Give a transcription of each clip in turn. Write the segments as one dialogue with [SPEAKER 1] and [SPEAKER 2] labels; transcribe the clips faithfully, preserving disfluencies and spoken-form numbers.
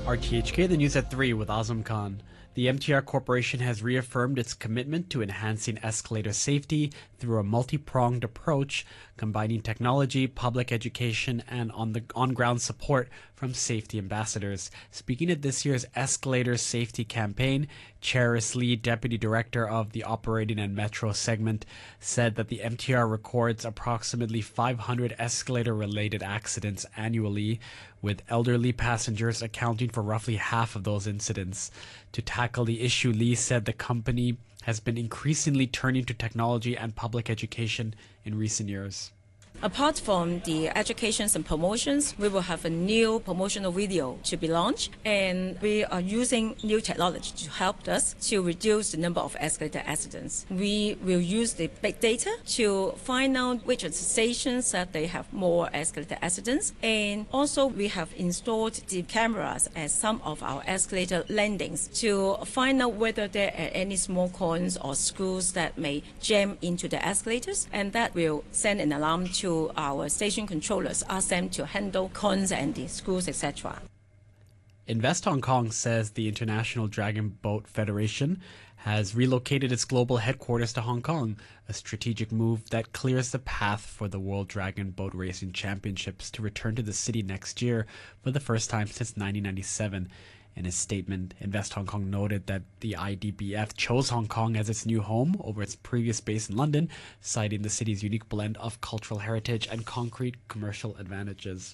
[SPEAKER 1] R T H K, the news at three with Azam Khan. The M T R Corporation has reaffirmed its commitment to enhancing escalator safety through a multi-pronged approach, combining technology, public education, and on the on-ground support from safety ambassadors. Speaking at this year's Escalator Safety Campaign, Charis Lee, Deputy Director of the Operating and Metro segment, said that the M T R records approximately five hundred escalator-related accidents annually, with elderly passengers accounting for roughly half of those incidents. To tackle the issue, Lee said the company has been increasingly turning to technology and public education in recent years.
[SPEAKER 2] Apart from the educations and promotions, we will have a new promotional video to be launched, and we are using new technology to help us to reduce the number of escalator accidents. We will use the big data to find out which are the stations that they have more escalator accidents, and also we have installed the cameras at some of our escalator landings to find out whether there are any small coins or screws that may jam into the escalators, and that will send an alarm to our station controllers, ask them to handle cons and the screws, et cetera.
[SPEAKER 1] Invest Hong Kong says the International Dragon Boat Federation has relocated its global headquarters to Hong Kong, a strategic move that clears the path for the World Dragon Boat Racing Championships to return to the city next year for the first time since nineteen ninety-seven. In his statement, Invest Hong Kong noted that the I D B F chose Hong Kong as its new home over its previous base in London, citing the city's unique blend of cultural heritage and concrete commercial advantages.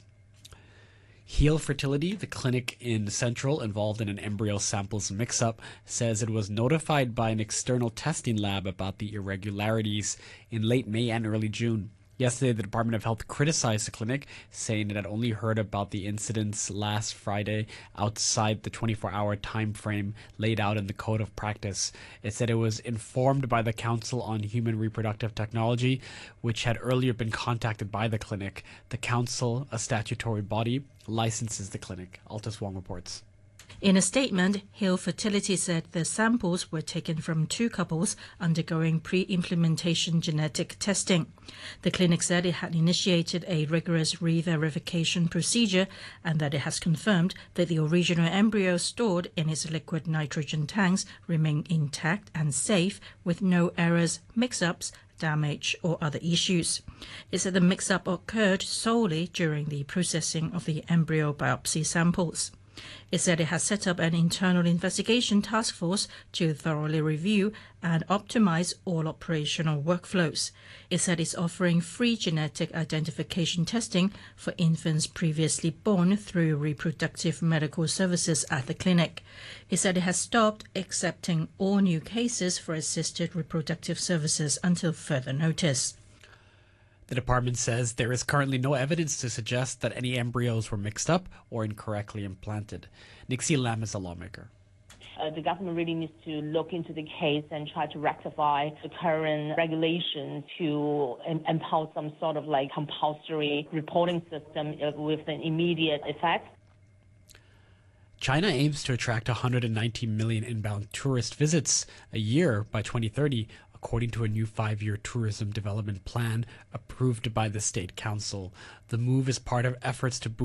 [SPEAKER 1] Heal Fertility, the clinic in Central involved in an embryo samples mix-up, says it was notified by an external testing lab about the irregularities in late May and early June. Yesterday, the Department of Health criticized the clinic, saying it had only heard about the incidents last Friday outside the twenty-four hour time frame laid out in the Code of Practice. It said it was informed by the Council on Human Reproductive Technology, which had earlier been contacted by the clinic. The council, a statutory body, licenses the clinic. Altus Wong reports.
[SPEAKER 3] In a statement, Heal Fertility said the samples were taken from two couples undergoing pre-implementation genetic testing. The clinic said it had initiated a rigorous re-verification procedure and that it has confirmed that the original embryos stored in its liquid nitrogen tanks remain intact and safe with no errors, mix-ups, damage or other issues. It said the mix-up occurred solely during the processing of the embryo biopsy samples. It said it has set up an internal investigation task force to thoroughly review and optimize all operational workflows. It said it's offering free genetic identification testing for infants previously born through reproductive medical services at the clinic. It said it has stopped accepting all new cases for assisted reproductive services until further notice.
[SPEAKER 1] The department says there is currently no evidence to suggest that any embryos were mixed up or incorrectly implanted. Nixie Lam is a lawmaker.
[SPEAKER 4] Uh, the government really needs to look into the case and try to rectify the current regulation to um, impose some sort of like compulsory reporting system uh, with an immediate effect.
[SPEAKER 1] China aims to attract one hundred ninety million inbound tourist visits a year by twenty thirty, according to a new five-year tourism development plan approved by the State Council. The move is part of efforts to boost